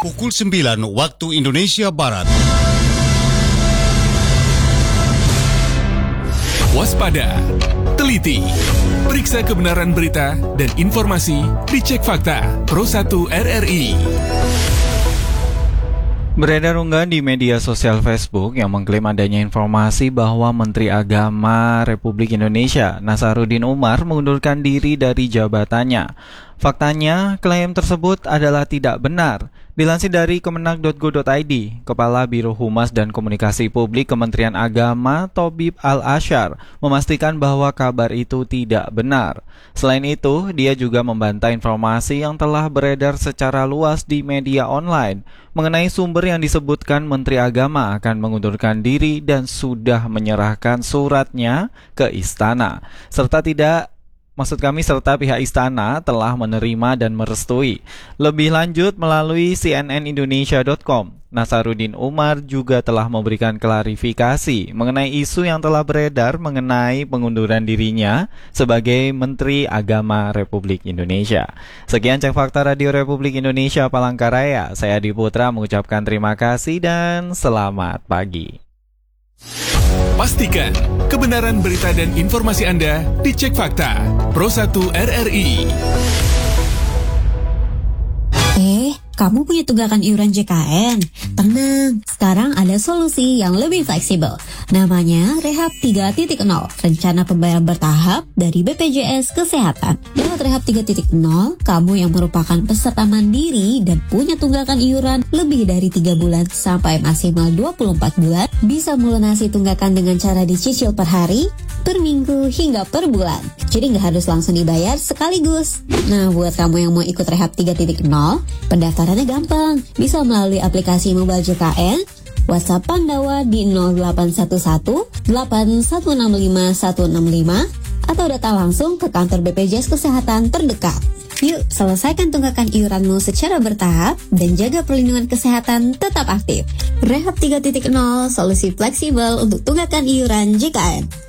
pukul 9 waktu Indonesia Barat. Waspada, teliti, periksa kebenaran berita dan informasi, dicek fakta. Pro 1 RRI. Beredar unggahan di media sosial Facebook yang mengklaim adanya informasi bahwa Menteri Agama Republik Indonesia Nasaruddin Umar mengundurkan diri dari jabatannya. Faktanya, klaim tersebut adalah tidak benar. Dilansir dari kemenak.go.id, Kepala Biro Humas dan Komunikasi Publik Kementerian Agama Thobib Al-Asyar memastikan bahwa kabar itu tidak benar. Selain itu, dia juga membantah informasi yang telah beredar secara luas di media online mengenai sumber yang disebutkan Menteri Agama akan mengundurkan diri dan sudah menyerahkan suratnya ke istana. Serta pihak istana telah menerima dan merestui. Lebih lanjut melalui cnnindonesia.com, Nasaruddin Umar juga telah memberikan klarifikasi mengenai isu yang telah beredar mengenai pengunduran dirinya sebagai Menteri Agama Republik Indonesia. Sekian Cek Fakta Radio Republik Indonesia Palangkaraya. Saya Adi Putra mengucapkan terima kasih dan selamat pagi. Pastikan kebenaran berita dan informasi Anda dicek fakta. Pro 1 RRI. Kamu punya tunggakan iuran JKN? Tenang, sekarang ada solusi yang lebih fleksibel. Namanya Rehab 3.0, rencana pembayaran bertahap dari BPJS Kesehatan. Lewat Rehab 3.0, kamu yang merupakan peserta mandiri dan punya tunggakan iuran lebih dari 3 bulan sampai maksimal 24 bulan, bisa melunasi tunggakan dengan cara dicicil per hari, per minggu, hingga per bulan. Jadi nggak harus langsung dibayar sekaligus. Nah, buat kamu yang mau ikut Rehab 3.0, pendaftarannya gampang. Bisa melalui aplikasi mobile JKN, WhatsApp Pandawa di 0811 8165 165, atau datang langsung ke kantor BPJS Kesehatan terdekat. Yuk, selesaikan tunggakan iuranmu secara bertahap dan jaga perlindungan kesehatan tetap aktif. Rehab 3.0, solusi fleksibel untuk tunggakan iuran JKN.